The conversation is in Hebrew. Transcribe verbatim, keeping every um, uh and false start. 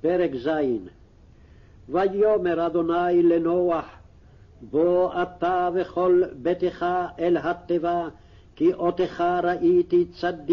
פרק ז'. ויאמר אדוני לנוח, בוא אתה וכל ביתך אל התיבה, כי אותך ראיתי צדיק